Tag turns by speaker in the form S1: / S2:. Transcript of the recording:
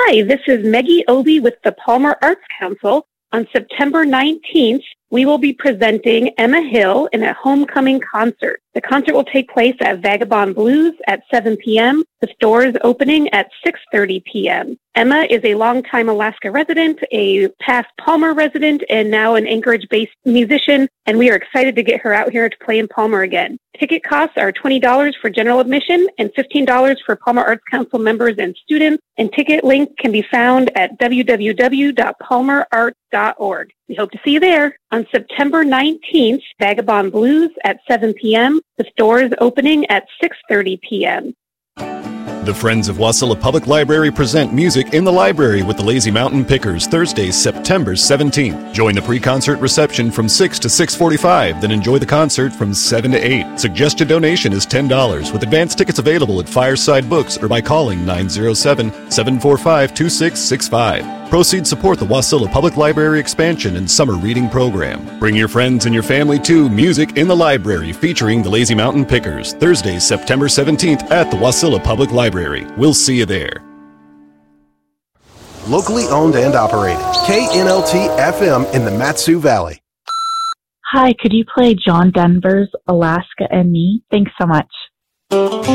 S1: Hi, this is Meggie Obi with the Palmer Arts Council. On September 19th, we will be presenting Emma Hill in a homecoming concert. The concert will take place at Vagabond Blues at 7 p.m. The store is opening at 6:30 p.m. Emma is a longtime Alaska resident, a past Palmer resident, and now an Anchorage-based musician, and we are excited to get her out here to play in Palmer again. Ticket costs are $20 for general admission and $15 for Palmer Arts Council members and students, and ticket link can be found at www.palmerarts.org. We hope to see you there. On September 19th, Vagabond Blues at 7 p.m. The store is opening at 6:30 p.m.
S2: The Friends of Wasilla Public Library present Music in the Library with the Lazy Mountain Pickers, Thursday, September 17th. Join the pre-concert reception from 6 to 6:45, then enjoy the concert from 7 to 8. Suggested donation is $10, with advance tickets available at Fireside Books or by calling 907-745-2665. Proceeds support the Wasilla Public Library expansion and summer reading program. Bring your friends and your family to Music in the Library featuring the Lazy Mountain Pickers, Thursday, September 17th at the Wasilla Public Library. We'll see you there.
S3: Locally owned and operated. KNLT FM in the Mat-Su Valley.
S4: Hi, could you play John Denver's Alaska and Me? Thanks so much.